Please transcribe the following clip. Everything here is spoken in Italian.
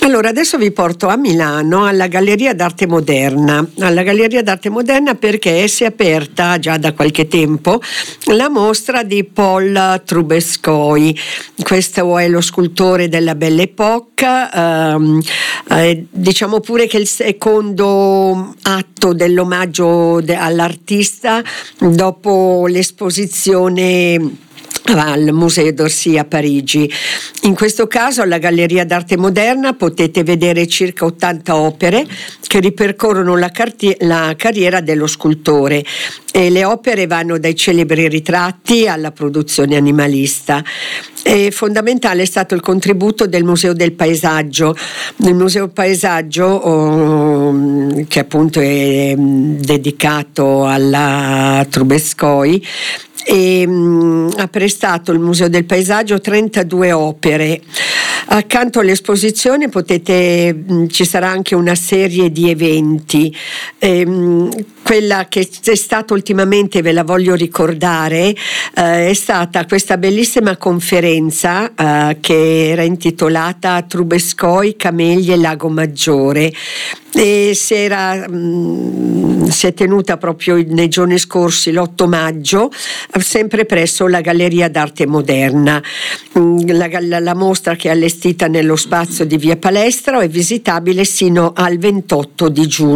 Allora, adesso vi porto a Milano alla Galleria d'Arte Moderna. Alla Galleria d'Arte Moderna perché si è aperta già da qualche tempo la mostra di Paul Trubetskoy. Questo è lo scultore della Belle Époque, diciamo pure che il secondo atto dell'omaggio all'artista dopo l'esposizione al Musée d'Orsay a Parigi. In questo caso alla Galleria d'Arte Moderna potete vedere circa 80 opere che ripercorrono la carriera dello scultore, e le opere vanno dai celebri ritratti alla produzione animalista. E fondamentale è stato il contributo del Museo del Paesaggio. Il Museo Paesaggio, che appunto è dedicato alla Trubetskoy, ha prestato il Museo del Paesaggio 32 opere. Accanto all'esposizione ci sarà anche una serie di eventi. Quella che è stata ultimamente, ve la voglio ricordare, è stata questa bellissima conferenza che era intitolata Trubetskoy, Camelie, Lago Maggiore, e si è tenuta proprio nei giorni scorsi, l'8 maggio, sempre presso la Galleria d'Arte Moderna. La mostra, che è allestita nello spazio di Via Palestro, è visitabile sino al 28 di giugno.